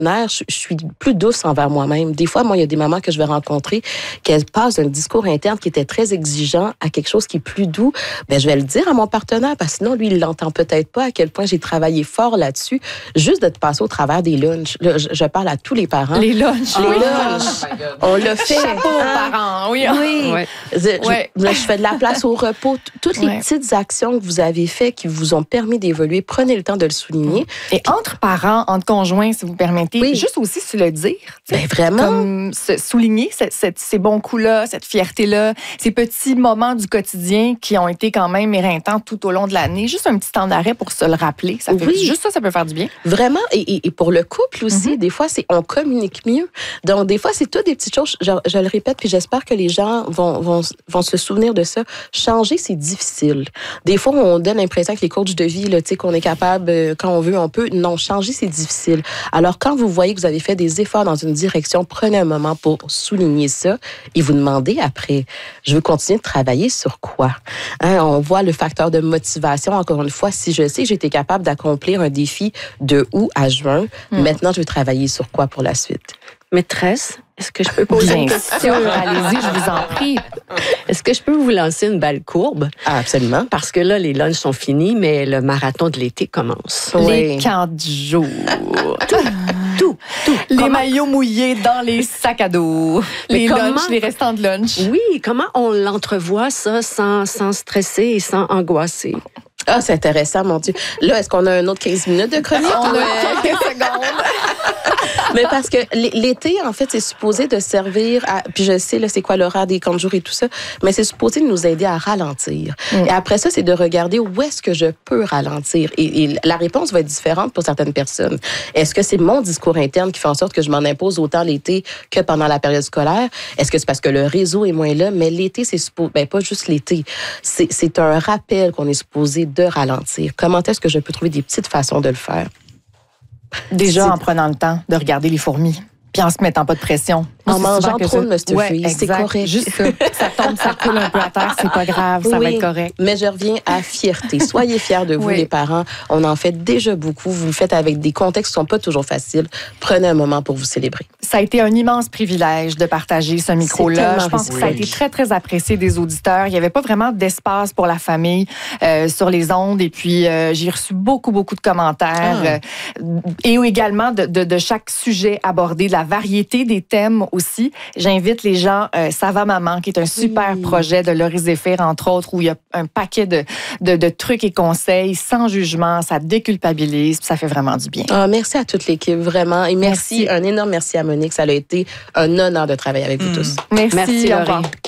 je suis plus douce envers moi-même. Des fois, moi, il y a des mamans que je vais rencontrer qu'elles passent d'un discours interne qui était très exigeant à quelque chose qui est plus doux. Ben, je vais le dire à mon partenaire parce que sinon, lui, il l'entend peut-être pas à quel point j'ai travaillé fort là-dessus. Juste de te passer au travers des lunchs. Là, je parle à tous les parents. Les lunchs. Les lunchs. On l'a fait. Chapeau aux parents, oui. Oui. Ouais. Je fais de la place au repos. Toutes les petites actions que vous avez faites qui vous ont permis d'évoluer, prenez le temps de le souligner. Et entre parents, entre conjoints, si vous permettez, juste aussi se le dire. Ben vraiment. Comme souligner ces bons coups-là, cette fierté-là, ces petits moments du quotidien qui ont été quand même éreintants tout au long de l'année. Juste un petit temps d'arrêt pour se le rappeler. Juste ça peut faire du bien. Vraiment. Et pour le couple aussi, des fois, on communique mieux. Donc, des fois, c'est toutes des petites choses. Je le répète, puis j'espère que les gens vont se souvenir de ça. Changer, c'est difficile. Des fois, on donne l'impression que les coachs de vie, là, qu'on est capable, quand on veut, on peut. Non, changer, c'est difficile. Alors, quand vous voyez que vous avez fait des efforts dans une direction, prenez un moment pour souligner ça et vous demandez après, je veux continuer de travailler sur quoi? On voit le facteur de motivation. Encore une fois, si je sais que j'ai été capable d'accomplir un défi de août à juin, maintenant, je veux travailler sur quoi pour la suite? Maîtresse, est-ce que je peux poser une question? Allez-y, je vous en prie. Est-ce que je peux vous lancer une balle courbe? Ah, absolument. Parce que là, les lunchs sont finis, mais le marathon de l'été commence. Les camps du jour. Tout. Les maillots mouillés dans les sacs à dos. Les lunchs, les restants de lunch. Oui, comment on l'entrevoit, ça, sans stresser et sans angoisser? Ah, c'est intéressant, mon Dieu. Là, est-ce qu'on a un autre 15 minutes de chronique? On a quelques secondes. Mais parce que l'été, en fait, c'est supposé de servir à... Puis je sais, là, c'est quoi l'horaire des camps de jour et tout ça, mais c'est supposé de nous aider à ralentir. Et après ça, c'est de regarder où est-ce que je peux ralentir. Et la réponse va être différente pour certaines personnes. Est-ce que c'est mon discours interne qui fait en sorte que je m'en impose autant l'été que pendant la période scolaire? Est-ce que c'est parce que le réseau est moins là? Mais l'été, c'est supposé... Ben, pas juste l'été. C'est un rappel qu'on est supposé de ralentir. Comment est-ce que je peux trouver des petites façons de le faire? Déjà en prenant le temps de regarder les fourmis, puis en se mettant pas de pression. En mangeant trop de Mr. Freeze, c'est correct. Juste ça. Ça tombe, ça coule un peu à terre, c'est pas grave, ça va être correct. Mais je reviens à fierté. Soyez fiers de vous, les parents. On en fait déjà beaucoup. Vous le faites avec des contextes qui sont pas toujours faciles. Prenez un moment pour vous célébrer. Ça a été un immense privilège de partager ce micro-là. Je pense que ça a été très, très apprécié des auditeurs. Il y avait pas vraiment d'espace pour la famille sur les ondes. Et puis, j'ai reçu beaucoup, beaucoup de commentaires. Et également de chaque sujet abordé, de la variété des thèmes aussi. J'invite les gens, Ça va maman, qui est un super projet de Laurie Zéphir, entre autres, où il y a un paquet de trucs et conseils sans jugement, ça déculpabilise, ça fait vraiment du bien. Merci à toute l'équipe, vraiment. Et merci, un énorme merci à Monique. Ça a été un honneur de travailler avec vous tous. Merci Laurie.